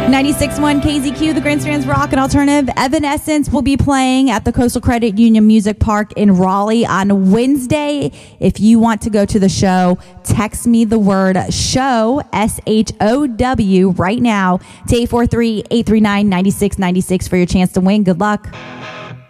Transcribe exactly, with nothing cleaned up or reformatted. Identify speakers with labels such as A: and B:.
A: ninety-six point one K Z Q, the Grandstands Rock and Alternative. Evanescence will be playing at the Coastal Credit Union Music Park in Raleigh on Wednesday. If you want to go to the show, text me the word show, S H O W, right now to eight four three, eight three nine, nine six nine six for your chance to win. Good luck.